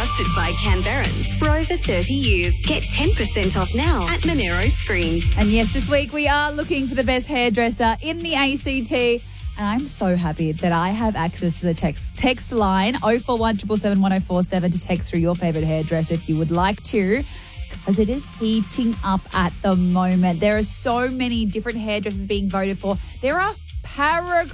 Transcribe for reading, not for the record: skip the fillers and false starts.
Trusted by Canberrans for over 30 years. Get 10% off now at Monero Screens. And yes, this week we are looking for the best hairdresser in the ACT. And I'm so happy that I have access to the text line 0417 777 1047 to text through your favourite hairdresser if you would like to, because it is heating up at the moment. There are so many different hairdressers being voted for. There are paragraphs